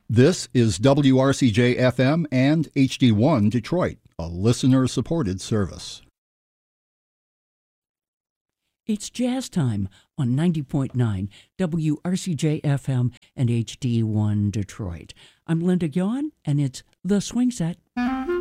This is WRCJ FM and HD1 Detroit, a listener-supported service. It's jazz time on 90.9 WRCJ FM and HD1 Detroit. I'm Linda Guan, and it's The Swing Set.